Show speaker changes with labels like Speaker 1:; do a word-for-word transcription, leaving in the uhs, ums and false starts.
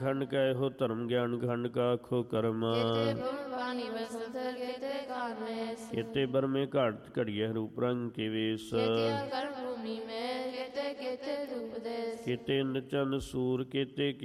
Speaker 1: ਖੰਡ ਕਾ ਇਹੋ ਧਰਮ ਗਿਆਨ ਖੰਡ ਕਾ ਆਖੋ ਕਰਮ। ਕੇਤੇ ਬਰਮੇ ਘਾਟ ਘੜੀਐ ਰੂਪ ਰੰਗ ਕੇ ਵੇਸ। ਕੇਤੇ ਇੰਦ ਚੰਦ ਸੂਰ ਕੇਤੇ